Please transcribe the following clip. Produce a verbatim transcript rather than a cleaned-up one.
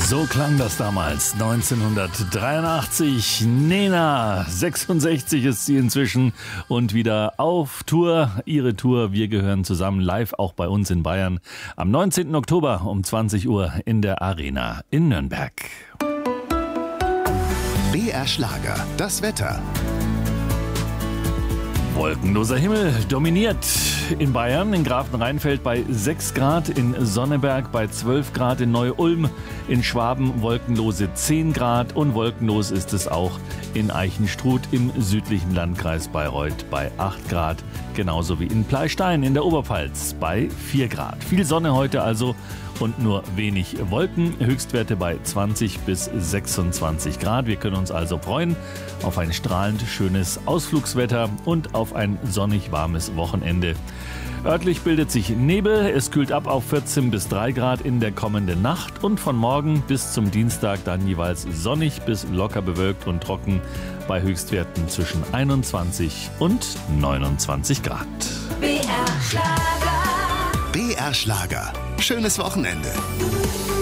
So klang das damals, neunzehnhundertdreiundachtzig. Nena, sechsundsechzig ist sie inzwischen und wieder auf Tour. Ihre Tour, wir gehören zusammen, live auch bei uns in Bayern. Am neunzehnten Oktober um zwanzig Uhr in der Arena in Nürnberg. B R Schlager, das Wetter. Wolkenloser Himmel dominiert in Bayern, in Grafenrheinfeld bei sechs Grad, in Sonneberg bei zwölf Grad, in Neu-Ulm, in Schwaben wolkenlose zehn Grad und wolkenlos ist es auch in Eichenstruth im südlichen Landkreis Bayreuth bei acht Grad, genauso wie in Pleystein in der Oberpfalz bei vier Grad. Viel Sonne heute also und nur wenig Wolken, Höchstwerte bei zwanzig bis sechsundzwanzig Grad. Wir können uns also freuen auf ein strahlend schönes Ausflugswetter und auf ein sonnig warmes Wochenende. Örtlich bildet sich Nebel, es kühlt ab auf vierzehn bis drei Grad in der kommenden Nacht und von morgen bis zum Dienstag dann jeweils sonnig bis locker bewölkt und trocken bei Höchstwerten zwischen einundzwanzig und neunundzwanzig Grad. B R Schlager. B R Schlager. Schönes Wochenende.